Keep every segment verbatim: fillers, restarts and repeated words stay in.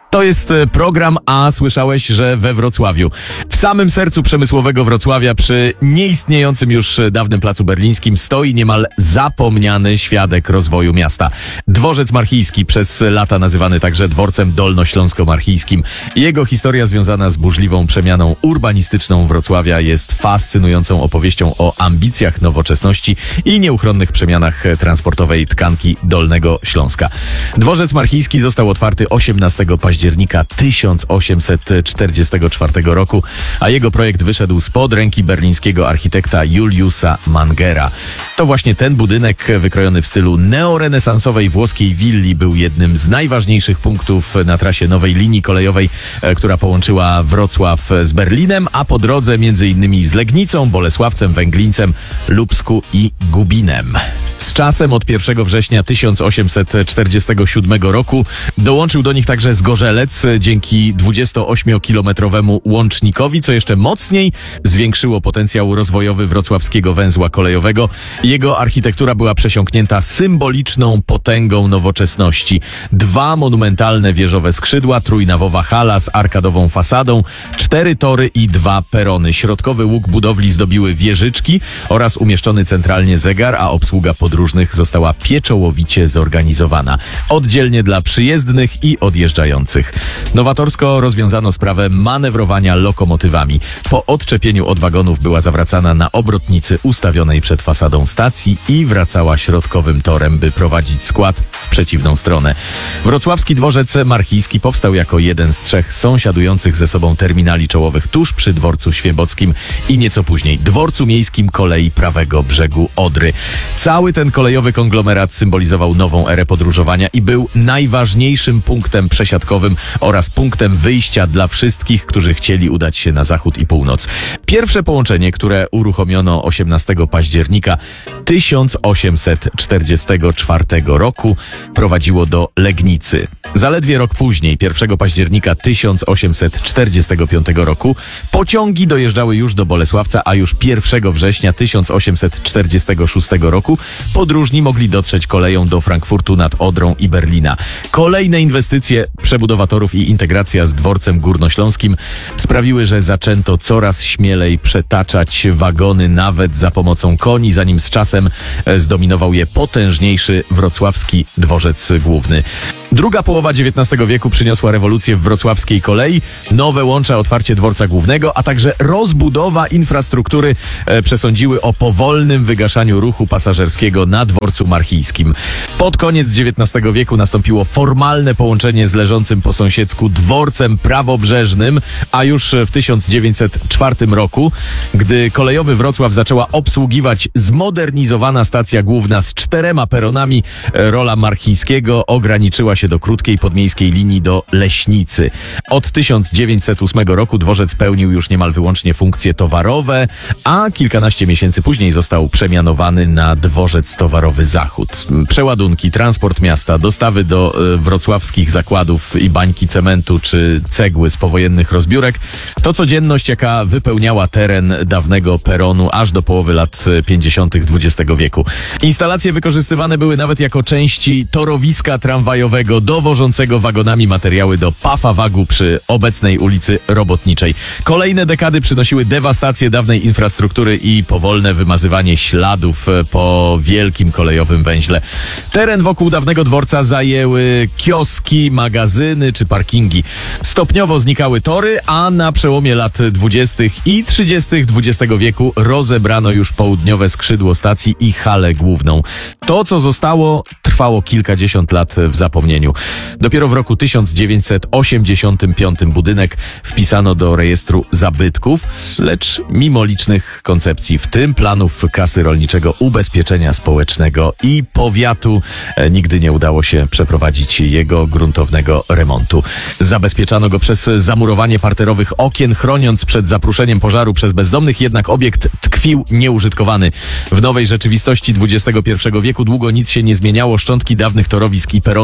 To jest program A. Słyszałeś, że we Wrocławiu. W samym sercu przemysłowego Wrocławia, przy nieistniejącym już dawnym Placu Berlińskim, stoi niemal zapomniany świadek rozwoju miasta. Dworzec Marchijski, przez lata nazywany także dworcem dolnośląsko-marchijskim. Jego historia związana z burzliwą przemianą urbanistyczną Wrocławia jest fascynującą opowieścią o ambicjach, nowoczesności i nieuchronnych przemianach transportowej tkanki Dolnego Śląska. Dworzec Marchijski został otwarty osiemnastego października tysiąc osiemset czterdziestego czwartego roku, a jego projekt wyszedł spod ręki berlińskiego architekta Juliusa Mangera. To właśnie ten budynek, wykrojony w stylu neorenesansowej włoskiej willi, był jednym z najważniejszych punktów na trasie nowej linii kolejowej, która połączyła Wrocław z Berlinem, a po drodze między innymi z Legnicą, Bolesławcem, Węglińcem, Lubsku i Gubinem. Z czasem od pierwszego września tysiąc osiemset czterdziestego siódmego roku dołączył do nich także Zgorzelec dzięki dwudziestoośmiokilometrowemu łącznikowi, co jeszcze mocniej zwiększyło potencjał rozwojowy wrocławskiego węzła kolejowego. Jego architektura była przesiąknięta symboliczną potęgą nowoczesności. Dwa monumentalne wieżowe skrzydła, trójnawowa hala z arkadową fasadą, cztery tory i dwa perony. Środkowy łuk budowli zdobiły wieżyczki oraz umieszczony centralnie zegar, a obsługa podróżnych została pieczołowicie zorganizowana. Oddzielnie dla przyjezdnych i odjeżdżających. Nowatorsko rozwiązano sprawę manewrowania lokomotywami. Po odczepieniu od wagonów była zawracana na obrotnicy ustawionej przed fasadą stacji i wracała środkowym torem, by prowadzić skład w przeciwną stronę. Wrocławski Dworzec Marchijski powstał jako jeden z trzech sąsiadujących ze sobą terminali czołowych tuż przy dworcu świebockim i nieco później dworcu miejskim kolei prawego brzegu Odry. Cały ten kolejowy konglomerat symbolizował nową erę podróżowania i był najważniejszym punktem przesiadkowym oraz punktem wyjścia dla wszystkich, którzy chcieli udać się na zachód i północ. Pierwsze połączenie, które uruchomiono osiemnastego października tysiąc osiemset czterdziestego czwartego roku, prowadziło do Legnicy. Zaledwie rok później, pierwszego października tysiąc osiemset czterdziestego piątego roku, pociągi dojeżdżały już do Bolesławca, a już pierwszego września tysiąc osiemset czterdziestego szóstego roku podróżni mogli dotrzeć koleją do Frankfurtu nad Odrą i Berlina. Kolejne inwestycje, przebudowa torów i integracja z dworcem górnośląskim sprawiły, że zaczęto coraz śmielej przetaczać wagony nawet za pomocą koni, zanim z czasem zdominował je potężniejszy wrocławski dworzec główny. Druga połowa dziewiętnastego wieku przyniosła rewolucję w wrocławskiej kolei, nowe łącza, otwarcie dworca głównego, a także rozbudowa infrastruktury e, przesądziły o powolnym wygaszaniu ruchu pasażerskiego na dworcu marchijskim. Pod koniec dziewiętnastego wieku nastąpiło formalne połączenie z leżącym po sąsiedzku dworcem prawobrzeżnym, a już w tysiąc dziewięćset czwartym roku, gdy kolejowy Wrocław zaczęła obsługiwać zmodernizowana stacja główna z czterema peronami, rola Marchijskiego ograniczyła się do krótkiej podmiejskiej linii do Leśnicy. Od tysiąc dziewięćset ósmego roku dworzec pełnił już niemal wyłącznie funkcje towarowe, a kilkanaście miesięcy później został przemianowany na dworzec towarowy Zachód. Przeładunki, transport miasta, dostawy do y, wrocławskich zakładów i bańki cementu czy cegły z powojennych rozbiórek to codzienność, jaka wypełniała teren dawnego peronu aż do połowy lat pięćdziesiątych dwudziestego wieku. Instalacje wykorzystywane były nawet jako części torowiska tramwajowego dowożącego wagonami materiały do Pafawagu przy obecnej ulicy Robotniczej. Kolejne dekady przynosiły dewastację dawnej infrastruktury i powolne wymazywanie śladów po wielkim kolejowym węźle. Teren wokół dawnego dworca zajęły kioski, magazyny czy parkingi. Stopniowo znikały tory, a na przełomie lat dwudziestych i trzydziestych dwudziestego wieku rozebrano już południowe skrzydło stacji i halę główną. To, co zostało, trwało kilkadziesiąt lat w zapomnieniu. Dopiero w roku tysiąc dziewięćset osiemdziesiątym piątym budynek wpisano do rejestru zabytków, lecz mimo licznych koncepcji, w tym planów Kasy Rolniczego Ubezpieczenia Społecznego i powiatu, e, nigdy nie udało się przeprowadzić jego gruntownego remontu. Zabezpieczano go przez zamurowanie parterowych okien, chroniąc przed zapruszeniem pożaru przez bezdomnych, jednak obiekt tkwił nieużytkowany. W nowej rzeczywistości dwudziestego pierwszego wieku długo nic się nie zmieniało, szczątki dawnych torowisk i peronów obecnych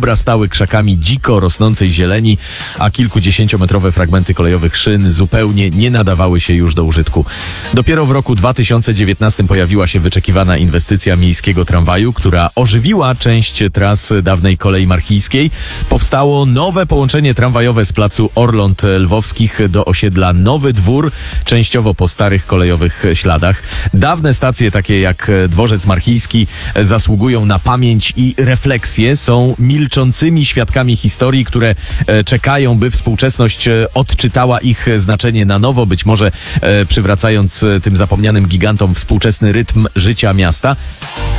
obrastały krzakami dziko rosnącej zieleni, a kilkudziesięciometrowe fragmenty kolejowych szyn zupełnie nie nadawały się już do użytku. Dopiero w roku dwa tysiące dziewiętnastym pojawiła się wyczekiwana inwestycja miejskiego tramwaju, która ożywiła część tras dawnej kolei marchijskiej. Powstało nowe połączenie tramwajowe z placu Orląt Lwowskich do osiedla Nowy Dwór, częściowo po starych kolejowych śladach. Dawne stacje, takie jak Dworzec Marchijski, zasługują na pamięć i refleksję. Są milczącymi świadkami historii, które czekają, by współczesność odczytała ich znaczenie na nowo, być może przywracając tym zapomnianym gigantom współczesny rytm życia miasta.